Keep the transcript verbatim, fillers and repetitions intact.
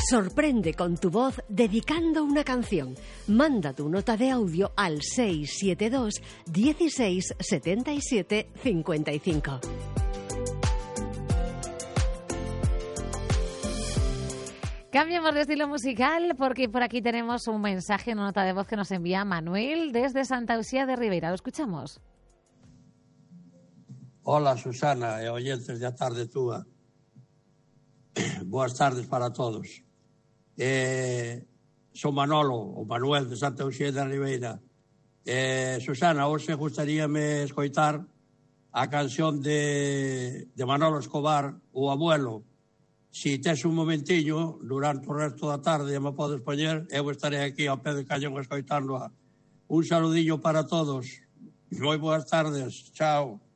Sorprende con tu voz dedicando una canción. Manda tu nota de audio al seis siete dos, dieciséis, setenta y siete, cincuenta y cinco. Cambiamos de estilo musical porque por aquí tenemos un mensaje, una nota de voz que nos envía Manuel desde Santa Uxía de Ribeira. Lo escuchamos. Hola, Susana e oyentes de A Tarde Túa. Boas tardes para todos. Eh, son Manolo, o Manuel de Santa Uxía de Ribeira. Eh, Susana, hoxe gustaríame escoitar a canción de, de Manolo Escobar, O Abuelo. Si tes un momentiño, durante o resto da tarde, me podes poñer, eu estarei aquí ao pé de cañón escoitando. Un saludillo para todos. Moi boas tardes. Chao.